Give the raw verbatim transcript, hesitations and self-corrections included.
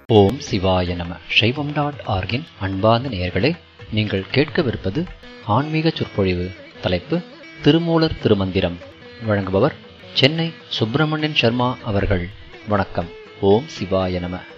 ஓம் சிவாய நம. சைவம் டாட் ஆர்கின் அன்பார்ந்த நேயர்களே, நீங்கள் கேட்கவிருப்பது ஆன்மீக சொற்பொழிவு. தலைப்பு திருமூலர் திருமந்திரம். வழங்குபவர் சென்னை சுப்பிரமணியன் சர்மா அவர்கள். வணக்கம். ஓம் சிவாய நம.